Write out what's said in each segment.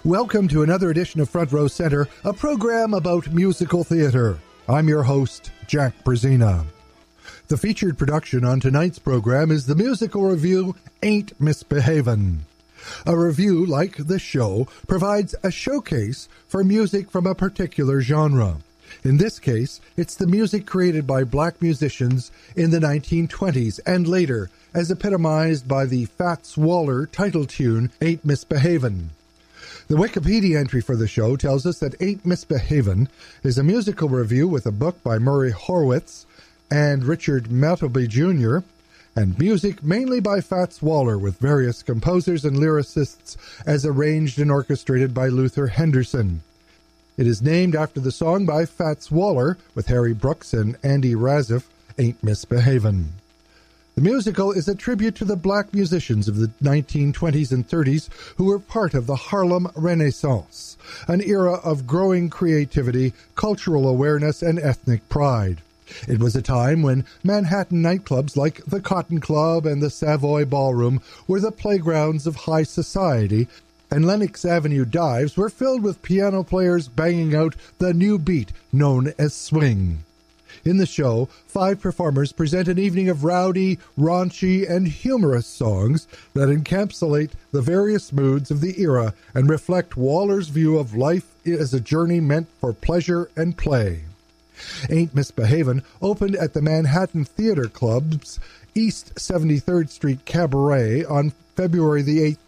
Welcome to another edition of Front Row Center, a program about musical theater. I'm your host, Jack Brzezina. The featured production on tonight's program is the musical review, Ain't Misbehavin'. A review, like this show, provides a showcase for music from a particular genre. In this case, it's the music created by black musicians in the 1920s and later, as epitomized by the Fats Waller title tune, Ain't Misbehavin'. The Wikipedia entry for the show tells us that Ain't Misbehavin' is a musical review with a book by Murray Horwitz and Richard Maltby Jr., and music mainly by Fats Waller with various composers and lyricists as arranged and orchestrated by Luther Henderson. It is named after the song by Fats Waller with Harry Brooks and Andy Razif, Ain't Misbehavin'. The musical is a tribute to the black musicians of the 1920s and 30s who were part of the Harlem Renaissance, an era of growing creativity, cultural awareness, and ethnic pride. It was a time when Manhattan nightclubs like the Cotton Club and the Savoy Ballroom were the playgrounds of high society, and Lenox Avenue dives were filled with piano players banging out the new beat known as swing. In the show, 5 performers present an evening of rowdy, raunchy, and humorous songs that encapsulate the various moods of the era and reflect Waller's view of life as a journey meant for pleasure and play. Ain't Misbehavin' opened at the Manhattan Theater Club's East 73rd Street Cabaret on February the 8th,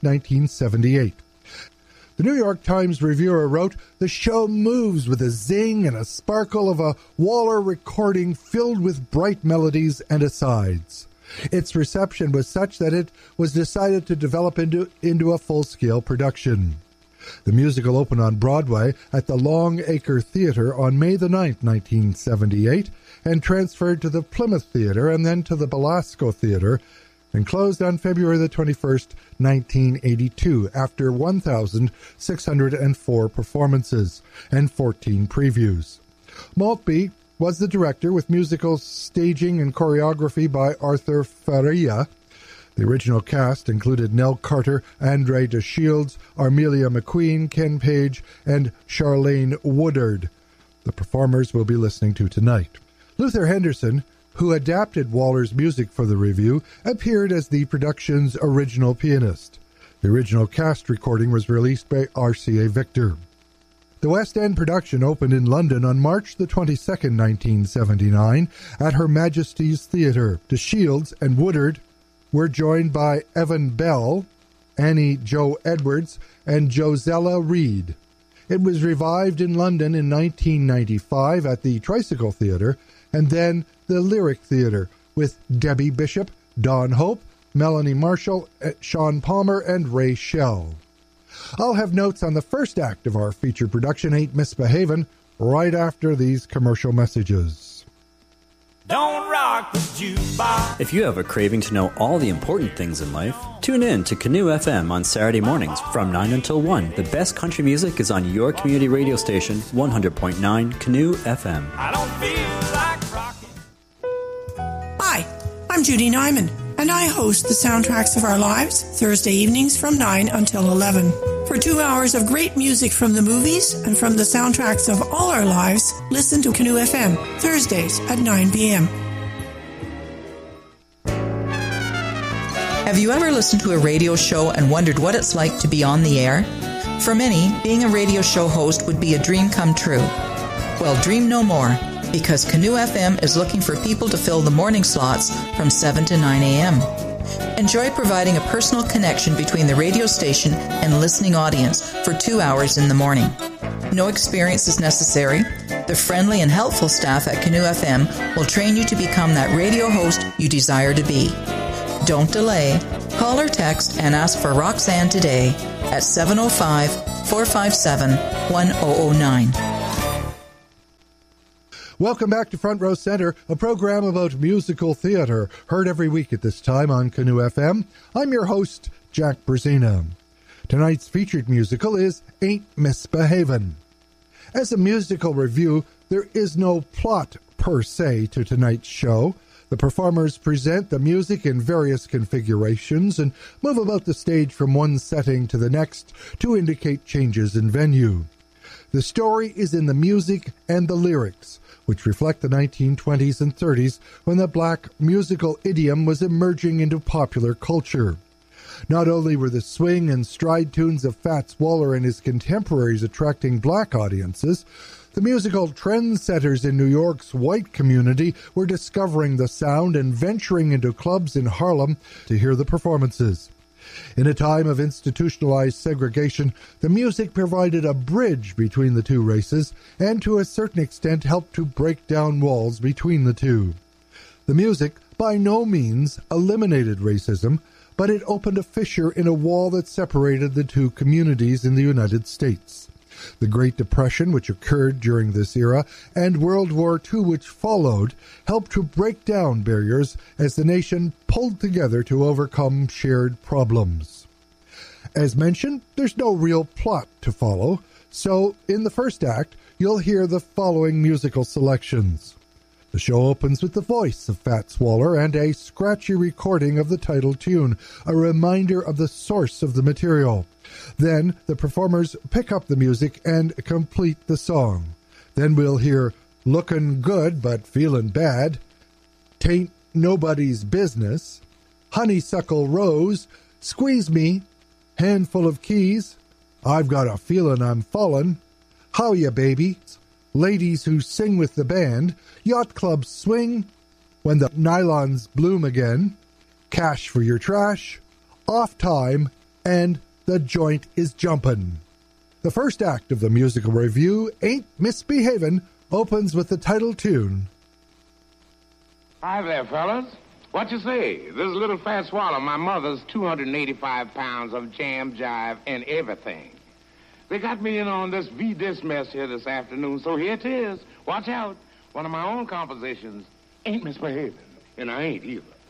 1978. The New York Times reviewer wrote, "The show moves with a zing and a sparkle of a Waller recording filled with bright melodies and asides." Its reception was such that it was decided to develop into a full-scale production. The musical opened on Broadway at the Long Acre Theater on May the 9th, 1978, and transferred to the Plymouth Theater and then to the Belasco Theater, and closed on February the 21st, 1982, after 1,604 performances and 14 previews. Maltby was the director, with musical staging and choreography by Arthur Faria. The original cast included Nell Carter, Andre de Shields, Armelia McQueen, Ken Page, and Charlene Woodard. The performers we'll be listening to tonight. Luther Henderson, who adapted Waller's music for the review, appeared as the production's original pianist. The original cast recording was released by RCA Victor. The West End production opened in London on March the 22nd, 1979, at Her Majesty's Theatre. De Shields and Woodard were joined by Evan Bell, Annie Jo Edwards, and Josella Reed. It was revived in London in 1995 at the Tricycle Theatre, and then the Lyric Theatre, with Debbie Bishop, Dawn Hope, Melanie Marshall, Sean Palmer, and Ray Shell. I'll have notes on the first act of our feature production, Ain't Misbehavin', right after these commercial messages. Don't rock the jukebox. If you have a craving to know all the important things in life, tune in to Canoe FM on Saturday mornings from 9 until 1. The best country music is on your community radio station, 100.9 Canoe FM. I don't feel like rocking. Hi, I'm Judy Nyman, and I host the Soundtracks of Our Lives Thursday evenings from 9 until 11. For 2 hours of great music from the movies and from the soundtracks of all our lives, listen to Canoe FM Thursdays at 9 p.m. Have you ever listened to a radio show and wondered what it's like to be on the air? For many, being a radio show host would be a dream come true. Well, dream no more, because Canoe FM is looking for people to fill the morning slots from 7 to 9 a.m. Enjoy providing a personal connection between the radio station and listening audience for 2 hours in the morning. No experience is necessary. The friendly and helpful staff at Canoe FM will train you to become that radio host you desire to be. Don't delay. Call or text and ask for Roxanne today at 705-457-1009. Welcome back to Front Row Center, a program about musical theater, heard every week at this time on Canoe FM. I'm your host, Jack Brzezina. Tonight's featured musical is Ain't Misbehavin'. As a musical review, there is no plot per se to tonight's show. The performers present the music in various configurations and move about the stage from one setting to the next to indicate changes in venue. The story is in the music and the lyrics, which reflect the 1920s and 30s when the black musical idiom was emerging into popular culture. Not only were the swing and stride tunes of Fats Waller and his contemporaries attracting black audiences, the musical trendsetters in New York's white community were discovering the sound and venturing into clubs in Harlem to hear the performances. In a time of institutionalized segregation, the music provided a bridge between the two races and to a certain extent helped to break down walls between the two. The music by no means eliminated racism, but it opened a fissure in a wall that separated the two communities in the United States. The Great Depression, which occurred during this era, and World War II, which followed, helped to break down barriers as the nation pulled together to overcome shared problems. As mentioned, there's no real plot to follow, so in the first act, you'll hear the following musical selections. The show opens with the voice of Fats Waller and a scratchy recording of the title tune, a reminder of the source of the material. Then the performers pick up the music and complete the song. Then we'll hear Lookin' Good But Feelin' Bad, Tain't Nobody's Business, Honeysuckle Rose, Squeeze Me, Handful of Keys, I've Got a Feelin' I'm Fallin', How Ya Baby, Ladies Who Sing with the Band, Yacht Club Swing, When the Nylons Bloom Again, Cash for Your Trash, Off Time, and The Joint is Jumpin'. The first act of the musical review, Ain't Misbehavin', opens with the title tune. Hi there, fellas. What you say? This is Little Fats Waller, my mother's 285 pounds of jam, jive, and everything. They got me in on this V-Dis mess here this afternoon, so here it is. Watch out. One of my own compositions, Ain't Misbehavin', and I ain't either.